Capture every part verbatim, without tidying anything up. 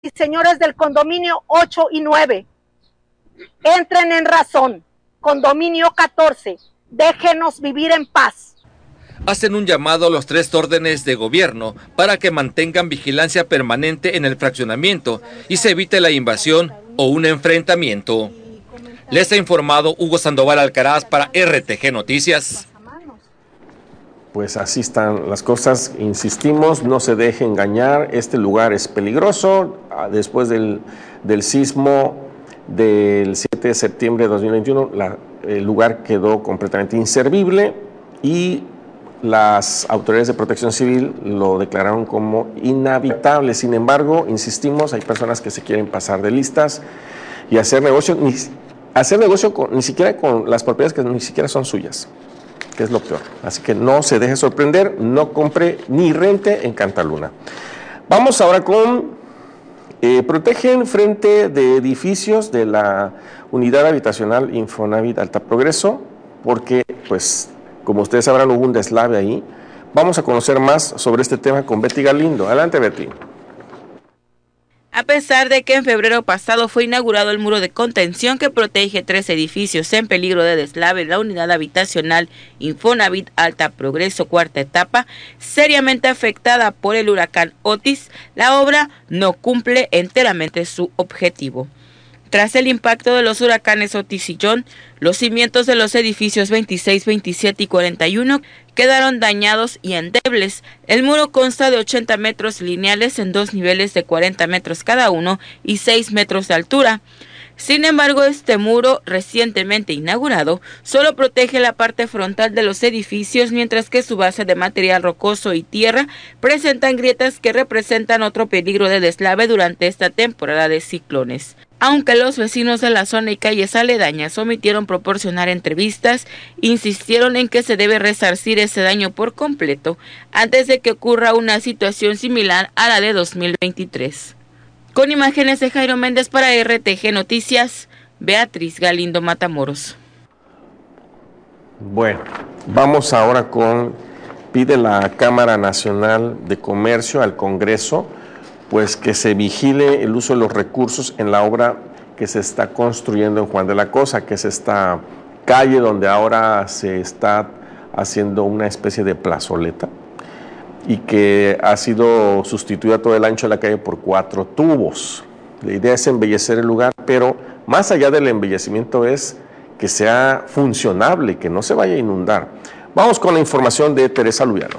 y señores del condominio ocho y nueve, entren en razón. Condominio catorce, déjenos vivir en paz. Hacen un llamado a los tres órdenes de gobierno para que mantengan vigilancia permanente en el fraccionamiento y se evite la invasión o un enfrentamiento. Les ha informado Hugo Sandoval Alcaraz para R T G Noticias. Pues así están las cosas, insistimos, no se deje engañar, este lugar es peligroso. Después del, del sismo del siete de septiembre de dos mil veintiuno, la, el lugar quedó completamente inservible y las autoridades de protección civil lo declararon como inhabitable. Sin embargo, insistimos, hay personas que se quieren pasar de listas y hacer negocio, ni, hacer negocio con, ni siquiera con las propiedades que ni siquiera son suyas, que es lo peor. Así que no se deje sorprender, no compre ni rente en Cantaluna. Vamos ahora con, eh, protegen frente de edificios de la unidad habitacional Infonavit Alta Progreso, porque, pues, como ustedes sabrán, hubo un deslave ahí. Vamos a conocer más sobre este tema con Betty Galindo. Adelante, Betty. A pesar de que en febrero pasado fue inaugurado el muro de contención que protege tres edificios en peligro de deslave, la unidad habitacional Infonavit Alta Progreso cuarta etapa, seriamente afectada por el huracán Otis, la obra no cumple enteramente su objetivo. Tras el impacto de los huracanes Otis y John, los cimientos de los edificios veintiséis, veintisiete y cuarenta y uno quedaron dañados y endebles. El muro consta de ochenta metros lineales en dos niveles de cuarenta metros cada uno y seis metros de altura. Sin embargo, este muro, recientemente inaugurado, solo protege la parte frontal de los edificios, mientras que su base de material rocoso y tierra presentan grietas que representan otro peligro de deslave durante esta temporada de ciclones. Aunque los vecinos de la zona y calles aledañas omitieron proporcionar entrevistas, insistieron en que se debe resarcir ese daño por completo antes de que ocurra una situación similar a la de dos mil veintitrés. Con imágenes de Jairo Méndez para R T G Noticias, Beatriz Galindo Matamoros. Bueno, vamos ahora con, pide la Cámara Nacional de Comercio al Congreso, pues que se vigile el uso de los recursos en la obra que se está construyendo en Juan de la Cosa, que es esta calle donde ahora se está haciendo una especie de plazoleta y que ha sido sustituida todo el ancho de la calle por cuatro tubos. La idea es embellecer el lugar, pero más allá del embellecimiento es que sea funcionable, que no se vaya a inundar. Vamos con la información de Teresa Lubiano.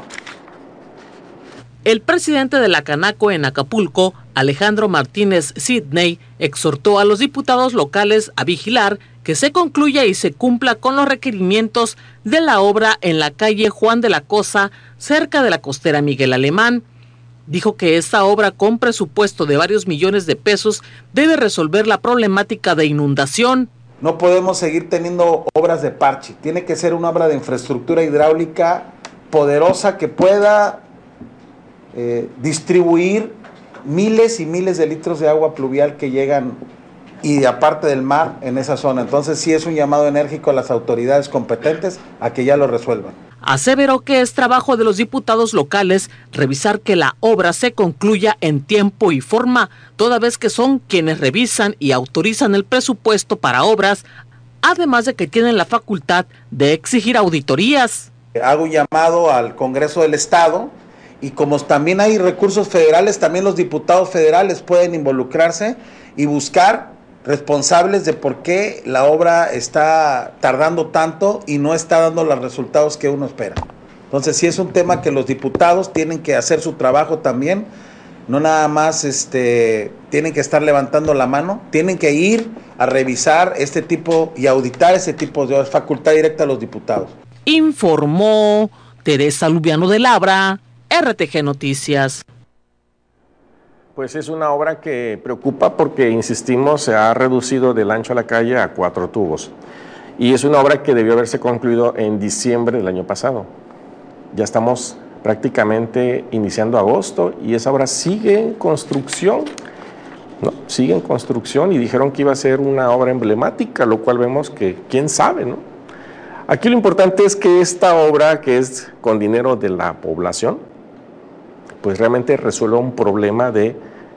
El presidente de la Canaco en Acapulco, Alejandro Martínez Sidney, exhortó a los diputados locales a vigilar que se concluya y se cumpla con los requerimientos de la obra en la calle Juan de la Cosa, cerca de la costera Miguel Alemán. Dijo que esta obra, con presupuesto de varios millones de pesos, debe resolver la problemática de inundación. No podemos seguir teniendo obras de parche, tiene que ser una obra de infraestructura hidráulica poderosa que pueda Eh, distribuir miles y miles de litros de agua pluvial que llegan y aparte del mar en esa zona. Entonces sí es un llamado enérgico a las autoridades competentes a que ya lo resuelvan. Aseveró que es trabajo de los diputados locales revisar que la obra se concluya en tiempo y forma, toda vez que son quienes revisan y autorizan el presupuesto para obras, además de que tienen la facultad de exigir auditorías. Hago un llamado al Congreso del Estado. Y como también hay recursos federales, también los diputados federales pueden involucrarse y buscar responsables de por qué la obra está tardando tanto y no está dando los resultados que uno espera. Entonces sí es un tema que los diputados tienen que hacer su trabajo también, no nada más este, tienen que estar levantando la mano, tienen que ir a revisar este tipo y auditar ese tipo de facultad directa a los diputados. Informó Teresa Lubiano de Labra, R T G Noticias. Pues es una obra que preocupa porque, insistimos, se ha reducido del ancho de la calle a cuatro tubos. Y es una obra que debió haberse concluido en diciembre del año pasado. Ya estamos prácticamente iniciando agosto y esa obra sigue en construcción. ¿No? Sigue en construcción y dijeron que iba a ser una obra emblemática, lo cual vemos que quién sabe, ¿no? Aquí lo importante es que esta obra, que es con dinero de la población, pues realmente resuelva un problema de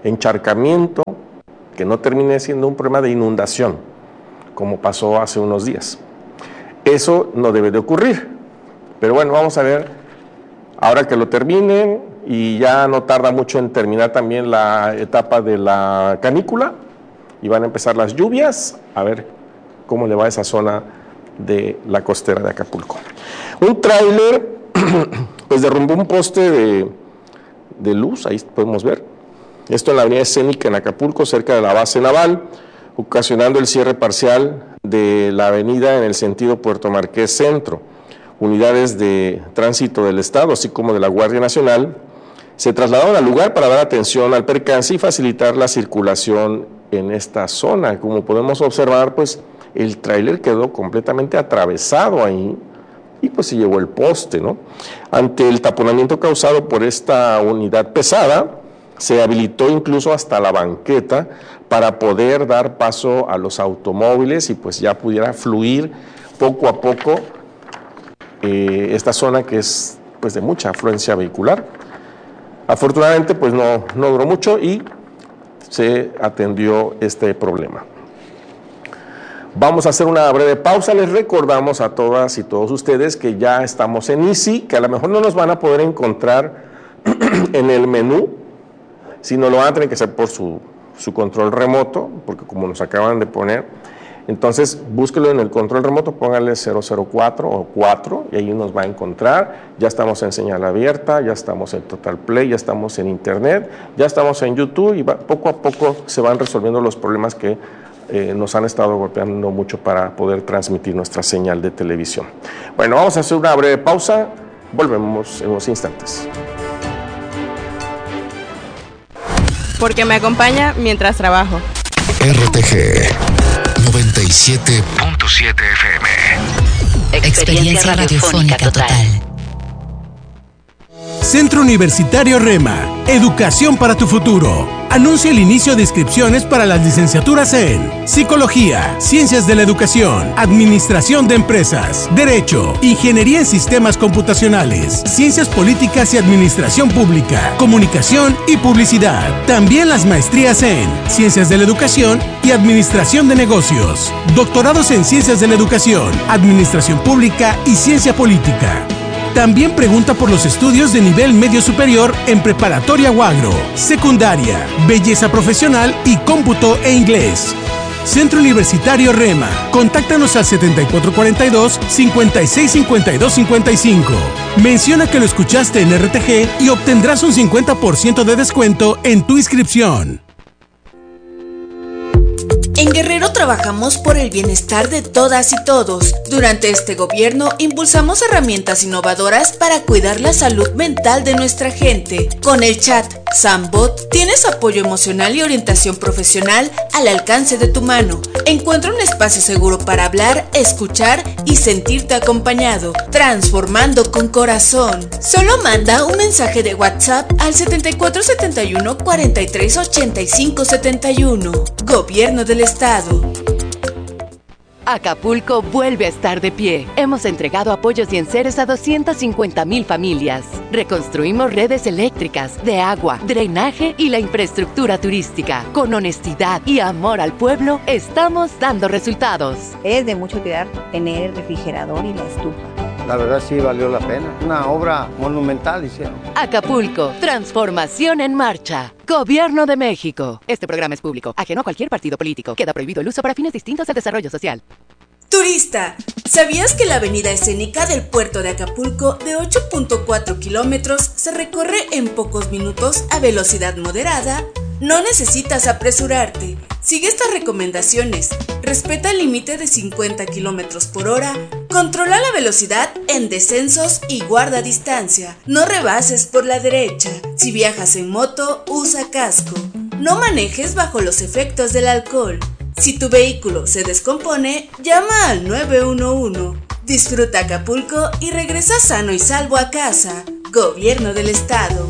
encharcamiento, que no termine siendo un problema de inundación, como pasó hace unos días. Eso no debe de ocurrir. Pero bueno, vamos a ver, ahora que lo terminen, y ya no tarda mucho en terminar también la etapa de la canícula, y van a empezar las lluvias, a ver cómo le va a esa zona de la costera de Acapulco. Un tráiler pues derrumbó un poste de, de luz, ahí podemos ver, esto en la avenida Escénica en Acapulco, cerca de la base naval, ocasionando el cierre parcial de la avenida en el sentido Puerto Marqués Centro. Unidades de tránsito del Estado, así como de la Guardia Nacional, se trasladaron al lugar para dar atención al percance y facilitar la circulación en esta zona. Como podemos observar, pues el tráiler quedó completamente atravesado ahí y pues se llevó el poste, ¿no? Ante el taponamiento causado por esta unidad pesada, se habilitó incluso hasta la banqueta para poder dar paso a los automóviles y pues ya pudiera fluir poco a poco eh, esta zona que es pues de mucha afluencia vehicular. Afortunadamente pues no, no duró mucho y se atendió este problema. Vamos a hacer una breve pausa. Les recordamos a todas y todos ustedes que ya estamos en Easy, que a lo mejor no nos van a poder encontrar en el menú, sino lo van a tener que hacer por su, su control remoto, porque como nos acaban de poner, entonces búsquelo en el control remoto, póngale cero cero cuatro o cuatro y ahí nos va a encontrar. Ya estamos en señal abierta, ya estamos en Total Play, ya estamos en Internet, ya estamos en YouTube y va, poco a poco se van resolviendo los problemas que eh, nos han estado golpeando mucho para poder transmitir nuestra señal de televisión. Bueno, vamos a hacer una breve pausa, volvemos en unos instantes. Porque me acompaña mientras trabajo. R T G noventa y siete punto siete F M. Experiencia radiofónica total. Centro Universitario Rema, educación para tu futuro. Anuncia el inicio de inscripciones para las licenciaturas en Psicología, Ciencias de la Educación, Administración de Empresas, Derecho, Ingeniería en Sistemas Computacionales, Ciencias Políticas y Administración Pública, Comunicación y Publicidad. También las maestrías en Ciencias de la Educación y Administración de Negocios. Doctorados en Ciencias de la Educación, Administración Pública y Ciencia Política. También pregunta por los estudios de nivel medio superior en preparatoria o agro, secundaria, belleza profesional y cómputo e inglés. Centro Universitario Rema. Contáctanos al setenta y cuatro cuarenta y dos, cincuenta y seis cincuenta y dos cincuenta y cinco. Menciona que lo escuchaste en R T G y obtendrás un cincuenta por ciento de descuento en tu inscripción. En Guerrero trabajamos por el bienestar de todas y todos. Durante este gobierno impulsamos herramientas innovadoras para cuidar la salud mental de nuestra gente. Con el chat Sambot tienes apoyo emocional y orientación profesional al alcance de tu mano. Encuentra un espacio seguro para hablar, escuchar y sentirte acompañado, transformando con corazón. Solo manda un mensaje de WhatsApp al setenta y cuatro setenta y uno, cuarenta y tres ochenta y cinco setenta y uno. Gobierno del Estado. Acapulco vuelve a estar de pie. Hemos entregado apoyos y enseres a doscientas cincuenta mil familias. Reconstruimos redes eléctricas, de agua, drenaje y la infraestructura turística. Con honestidad y amor al pueblo, estamos dando resultados. Es de mucho cuidar tener el refrigerador y la estufa. La verdad sí valió la pena. Una obra monumental hicieron. Acapulco, transformación en marcha. Gobierno de México. Este programa es público, ajeno a cualquier partido político. Queda prohibido el uso para fines distintos al desarrollo social. Turista, ¿sabías que la avenida escénica del puerto de Acapulco de ocho punto cuatro kilómetros se recorre en pocos minutos a velocidad moderada? No necesitas apresurarte. Sigue estas recomendaciones. Respeta el límite de cincuenta kilómetros por hora. Controla la velocidad en descensos y guarda distancia. No rebases por la derecha. Si viajas en moto, usa casco. No manejes bajo los efectos del alcohol. Si tu vehículo se descompone, llama al nueve uno uno. Disfruta Acapulco y regresa sano y salvo a casa. Gobierno del Estado.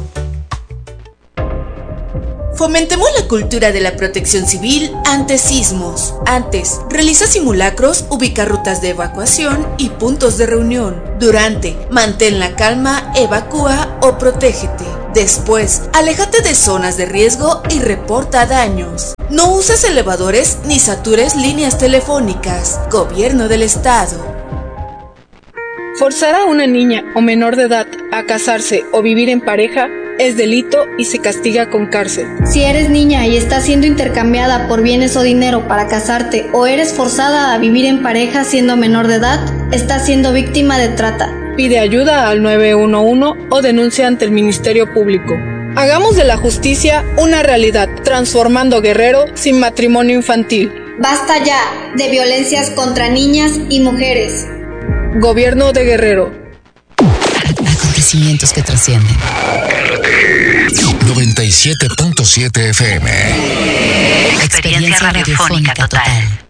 Fomentemos la cultura de la protección civil ante sismos. Antes, realiza simulacros, ubica rutas de evacuación y puntos de reunión. Durante, mantén la calma, evacúa o protégete. Después, aléjate de zonas de riesgo y reporta daños. No uses elevadores ni satures líneas telefónicas. Gobierno del Estado. Forzar a una niña o menor de edad a casarse o vivir en pareja es delito y se castiga con cárcel. Si eres niña y estás siendo intercambiada por bienes o dinero para casarte o eres forzada a vivir en pareja siendo menor de edad, estás siendo víctima de trata. Pide ayuda al nueve uno uno o denuncia ante el Ministerio Público. Hagamos de la justicia una realidad, transformando Guerrero sin matrimonio infantil. Basta ya de violencias contra niñas y mujeres. Gobierno de Guerrero. Acontecimientos que trascienden. noventa y siete punto siete F M. Experiencia radiofónica total.